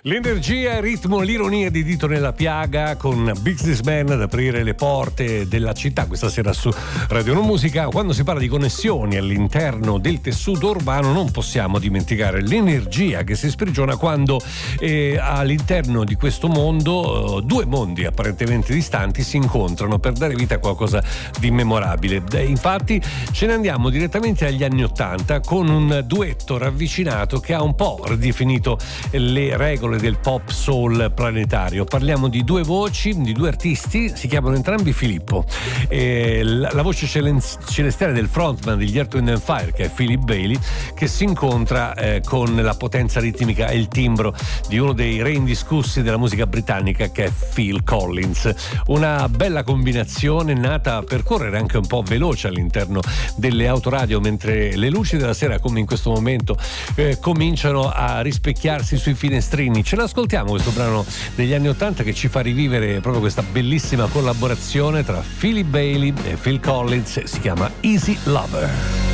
L'energia, il ritmo, l'ironia di Dito nella piaga con Businessman ad aprire le porte della città questa sera su Radio No Musica. Quando si parla di connessioni all'interno del tessuto urbano non possiamo dimenticare l'energia che si sprigiona quando all'interno di questo mondo due mondi apparentemente distanti si incontrano per dare vita a qualcosa di memorabile. Infatti ce ne andiamo direttamente agli anni '80 con un duetto ravvicinato che ha un po' ridefinito le regole del pop soul planetario. Parliamo di due voci, di due artisti, si chiamano entrambi Filippo. La voce celestiale del frontman degli Earth, Wind & Fire, che è Philip Bailey, che si incontra con la potenza ritmica e il timbro di uno dei re indiscussi della musica britannica, che è Phil Collins. Una bella combinazione nata per correre anche un po' veloce all'interno delle autoradio, mentre le luci della sera, come in questo momento, cominciano a rispecchiarsi sui finestrini. Ce l'ascoltiamo questo brano degli anni '80 che ci fa rivivere proprio questa bellissima collaborazione tra Philip Bailey e Phil Collins, si chiama Easy Lover.